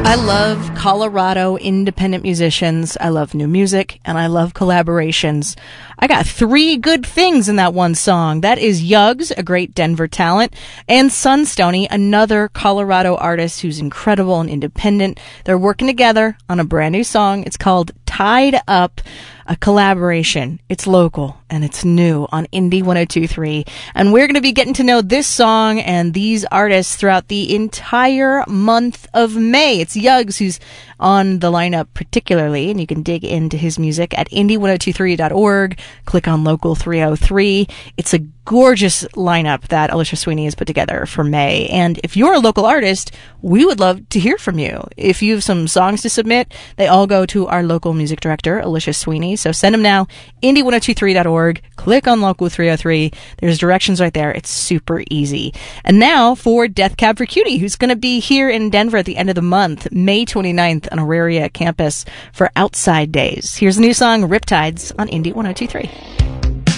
I love Colorado independent musicians, I love new music, and I love collaborations. I got 3 good things in that one song. That is Yugs, a great Denver talent, and Sunstoney, another Colorado artist who's incredible and independent. They're working together on a brand new song. It's called Tied Up, a collaboration. It's local and it's new on Indie 102.3. And we're going to be getting to know this song and these artists throughout the entire month of May. It's Yugs who's on the lineup particularly, and you can dig into his music at indie1023.org. Click on Local 303. It's a gorgeous lineup that Alicia Sweeney has put together for May. And if you're a local artist, we would love to hear from you. If you have some songs to submit, they all go to our local music director, Alicia Sweeney. So send them now, indie1023.org. Click on Local 303. There's directions right there. It's super easy. And now for Death Cab for Cutie, who's going to be here in Denver at the end of the month, May 29th on Auraria campus for Outside Days. Here's the new song, Riptides, on Indie 102.3.